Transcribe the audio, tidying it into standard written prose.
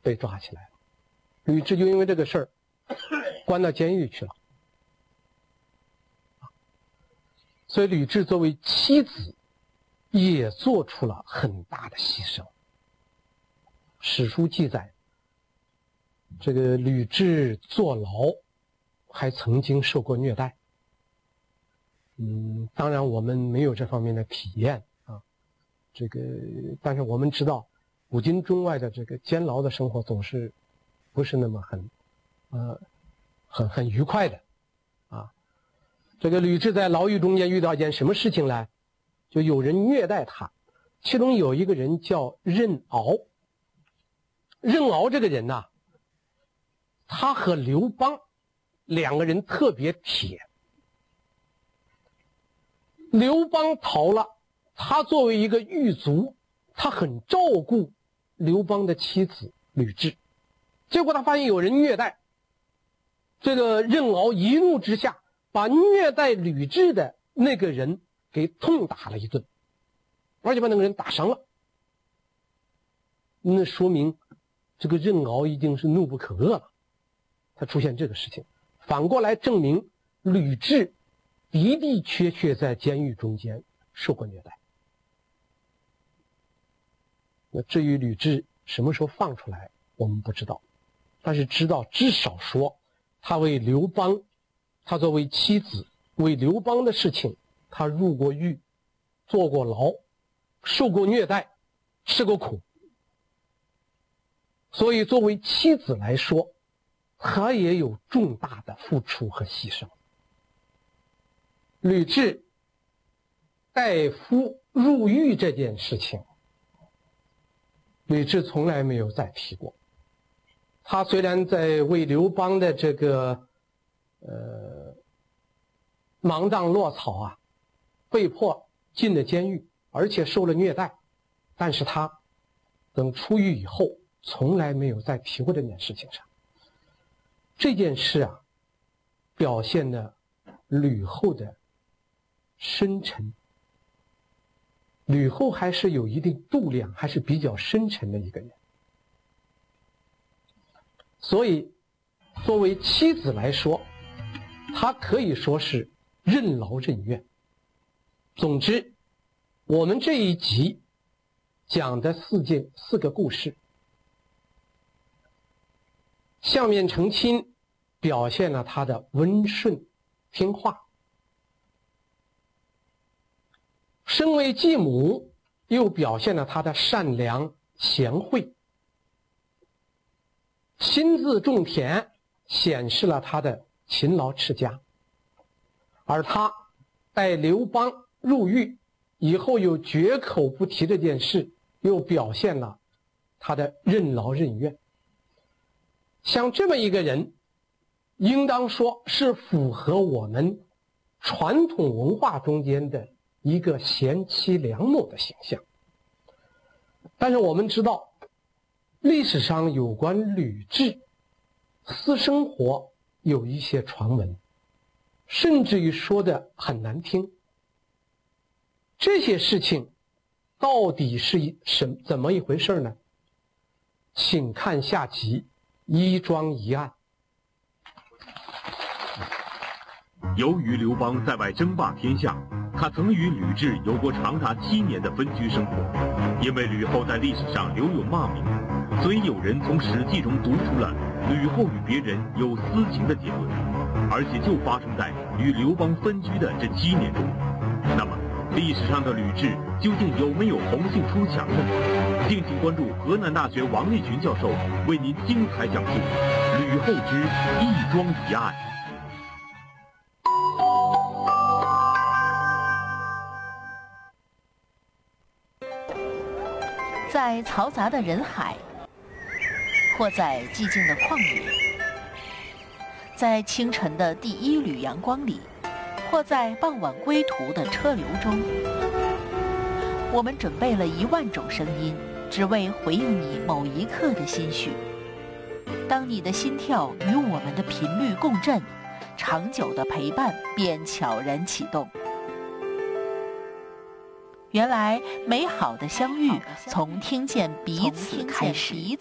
被抓起来了，吕雉就因为这个事儿关到监狱去了。所以吕雉作为妻子也做出了很大的牺牲。史书记载，这个吕雉坐牢还曾经受过虐待。当然我们没有这方面的体验啊，但是我们知道古今中外的这个监牢的生活总是不是那么很愉快的啊。这个吕雉在牢狱中间遇到一件什么事情呢？就有人虐待他，其中有一个人叫任敖。任敖这个人呢，他和刘邦两个人特别铁。刘邦逃了，他作为一个狱卒，他很照顾刘邦的妻子吕雉。结果他发现有人虐待，这个任敖一怒之下把虐待吕雉的那个人给痛打了一顿，而且把那个人打伤了。那说明这个任敖一定是怒不可遏了，他出现这个事情，反过来证明吕雉的的确确在监狱中间受过虐待。那至于吕雉什么时候放出来，我们不知道，但是知道至少说他为刘邦，他作为妻子为刘邦的事情，他入过狱，坐过牢，受过虐待，吃过苦。所以作为妻子来说，他也有重大的付出和牺牲。吕雉带夫入狱这件事情，吕雉从来没有再提过。他虽然在为刘邦的这个芒砀落草啊，被迫进了监狱，而且受了虐待，但是他等出狱以后从来没有再提过这件事情上。这件事啊，表现了吕后的深沉。吕后还是有一定度量，还是比较深沉的一个人。所以作为妻子来说，她可以说是任劳任怨。总之，我们这一集讲的四个故事，相面成亲表现了他的温顺听话，身为继母又表现了他的善良贤惠，亲自种田显示了他的勤劳持家，而他带刘邦入狱以后又绝口不提这件事，又表现了他的任劳任怨。像这么一个人，应当说是符合我们传统文化中间的一个贤妻良母的形象。但是我们知道，历史上有关吕雉私生活有一些传闻，甚至于说的很难听。这些事情到底是怎么一回事呢？请看下集衣庄疑案。 由于刘邦在外争霸天下，他曾与吕雉有过长达7年的分居生活。因为吕后在历史上留有骂名，所以有人从《史记》中读出了吕后与别人有私情的结论，而且就发生在与刘邦分居的这7年中。那么历史上的吕雉究竟有没有红杏出墙呢？敬请关注河南大学王立群教授为您精彩讲述吕后之义庄疑案。 在嘈杂的人海，或在寂静的旷野，在清晨的第一缕阳光里，或在傍晚归途的车流中，我们准备了10000种声音，只为回应你某一刻的心绪。当你的心跳与我们的频率共振，长久的陪伴便悄然启动。原来美好的相遇从听见彼此开始。